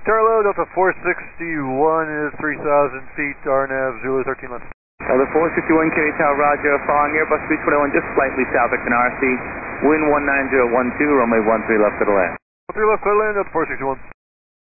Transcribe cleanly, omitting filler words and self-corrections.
Charlo, Delta 461 is 3,000 feet, RNAV, Zulu 13 left. Delta 461, Kerry Tower, Roger, following Airbus 321, just slightly south of Canarsie, wind 19012, runway 13 left to the land. 13 left to the land, Delta 461.